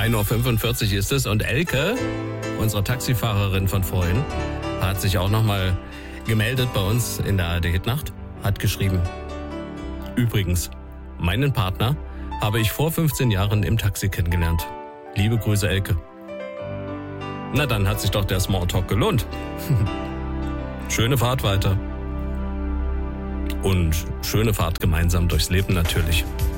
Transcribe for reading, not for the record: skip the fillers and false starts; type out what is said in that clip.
1:45 Uhr ist es und Elke, unsere Taxifahrerin von vorhin, hat sich auch nochmal gemeldet bei uns in der ARD Hitnacht, hat geschrieben: Übrigens, meinen Partner habe ich vor 15 Jahren im Taxi kennengelernt. Liebe Grüße, Elke. Na, dann hat sich doch der Smalltalk gelohnt. Schöne Fahrt weiter. Und schöne Fahrt gemeinsam durchs Leben natürlich.